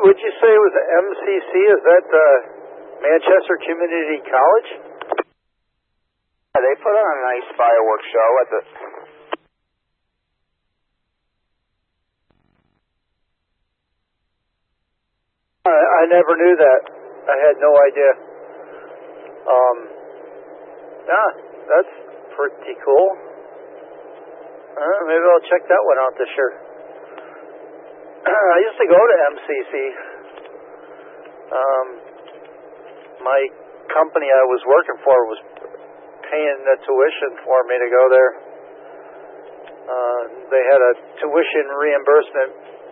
would you say it was MCC? Is that Manchester Community College? Yeah, they put on a nice fireworks show at the... I never knew that. I had no idea. Yeah, that's pretty cool. Maybe I'll check that one out this year. I used to go to MCC. My company I was working for was paying the tuition for me to go there. They had a tuition reimbursement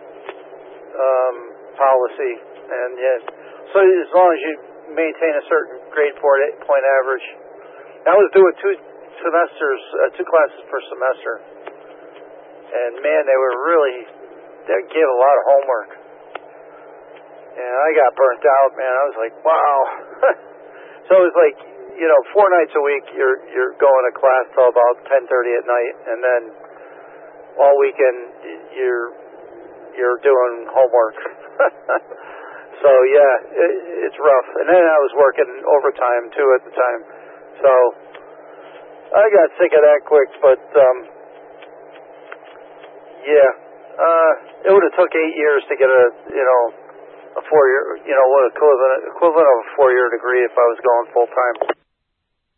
policy, and yeah, so as long as you maintain a certain grade point average. I was doing two classes per semester, and man, they gave a lot of homework, and I got burnt out, man. I was like, wow. So it was like, 4 nights a week you're going to class till about 10:30 at night, and then all weekend you're doing homework. So yeah, it's rough. And then I was working overtime too at the time, so I got sick of that quick. But yeah, it would have took 8 years to get a 4-year, what equivalent of a 4-year degree if I was going full time.